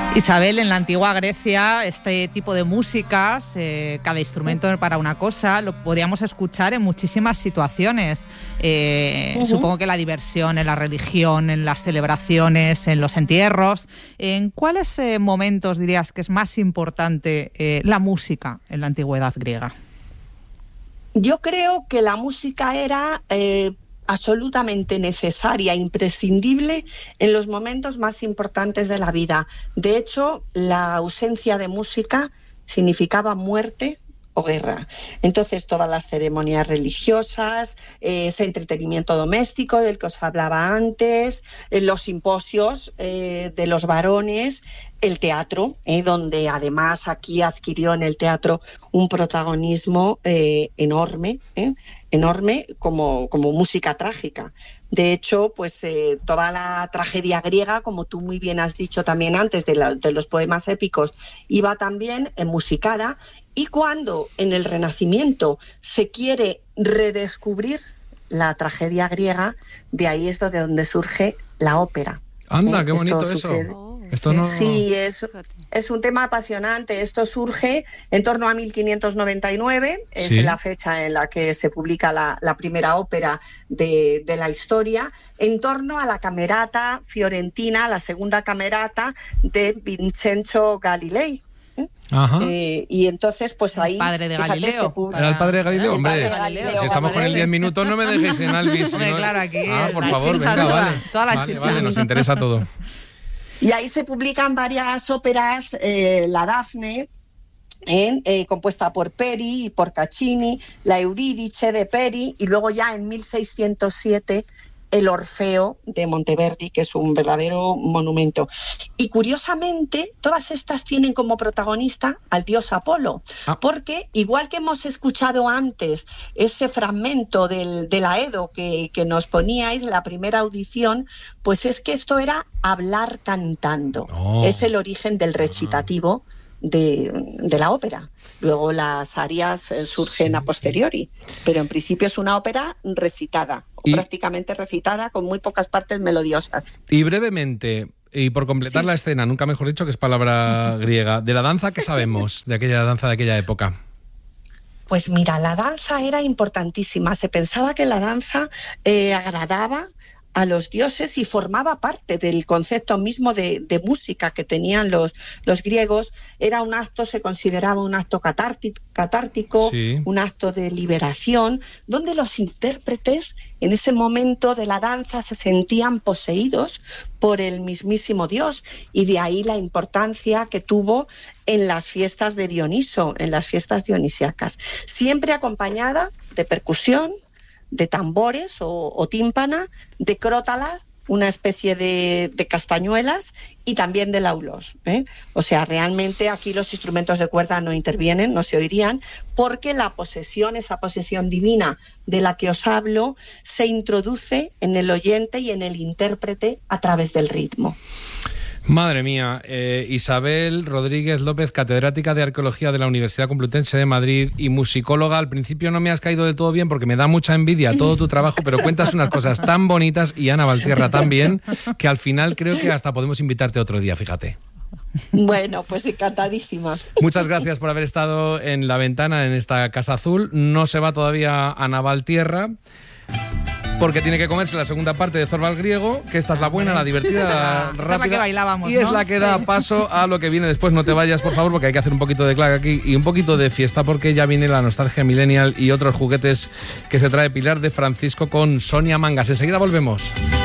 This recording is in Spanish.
Isabel, en la antigua Grecia este tipo de músicas, cada instrumento para una cosa, lo podíamos escuchar en muchísimas situaciones. Supongo que la diversión, en la religión, en las celebraciones, en los entierros. ¿En cuáles momentos dirías que es más importante la música en la antigüedad griega? Yo creo que la música era absolutamente necesaria, imprescindible en los momentos más importantes de la vida. De hecho, la ausencia de música significaba muerte o guerra. Entonces, todas las ceremonias religiosas, ese entretenimiento doméstico del que os hablaba antes, los simposios de los varones, el teatro, donde además aquí adquirió en el teatro un protagonismo enorme como música trágica. De hecho, pues toda la tragedia griega, como tú muy bien has dicho también antes, de los poemas épicos, iba también musicada. Y cuando en el Renacimiento se quiere redescubrir la tragedia griega, de ahí es de donde surge la ópera. Anda, qué bonito eso. Esto no... Sí, es un tema apasionante. Esto surge en torno a 1599, es la fecha en la que se publica la primera ópera de la historia, en torno a la Camerata fiorentina, la segunda Camerata de Vincenzo Galilei. Ajá. Y entonces, pues ahí... Padre de Galileo. ¿Era el padre de Galileo? Hombre, si estamos con el 10 minutos, no me dejéis en Alvis. Hombre, claro, aquí por favor, venga, vale. Toda la vale, nos interesa todo. Y ahí se publican varias óperas, la Dafne, compuesta por Peri y por Caccini, la Eurídice de Peri, y luego ya en 1607 el Orfeo de Monteverdi, que es un verdadero monumento. Y curiosamente, todas estas tienen como protagonista al dios Apolo, porque igual que hemos escuchado antes ese fragmento del Aedo que nos poníais, la primera audición, pues es que esto era hablar cantando. Es el origen del recitativo de la ópera. Luego las arias surgen a posteriori, pero en principio es una ópera recitada, prácticamente recitada, con muy pocas partes melodiosas. Y brevemente, y por completar la escena, nunca mejor dicho, que es palabra griega, de la danza, ¿qué sabemos de aquella danza de aquella época? Pues mira, la danza era importantísima. Se pensaba que la danza agradaba a los dioses y formaba parte del concepto mismo de música que tenían los griegos. Era un acto, se consideraba un acto catártico, un acto de liberación, donde los intérpretes en ese momento de la danza se sentían poseídos por el mismísimo Dios, y de ahí la importancia que tuvo en las fiestas de Dioniso, en las fiestas dionisíacas, siempre acompañada de percusión, de tambores o tímpana, de crótalas, una especie de castañuelas, y también de laulos. O sea, realmente aquí los instrumentos de cuerda no intervienen, no se oirían, porque la posesión, esa posesión divina de la que os hablo, se introduce en el oyente y en el intérprete a través del ritmo. Madre mía, Isabel Rodríguez López, catedrática de Arqueología de la Universidad Complutense de Madrid y musicóloga. Al principio no me has caído del todo bien porque me da mucha envidia todo tu trabajo, pero cuentas unas cosas tan bonitas, y Ana Valtierra también, que al final creo que hasta podemos invitarte otro día, fíjate. Bueno, pues encantadísima. Muchas gracias por haber estado en La Ventana, en esta Casa Azul. No se va todavía Ana Valtierra, porque tiene que comerse la segunda parte de Zorba el Griego, que esta es la buena, la divertida, la rápida. Es la que bailábamos, y es la que da paso a lo que viene después. No te vayas, por favor, porque hay que hacer un poquito de clac aquí y un poquito de fiesta, porque ya viene la nostalgia millennial y otros juguetes que se trae Pilar de Francisco con Sonia Mangas. Enseguida volvemos.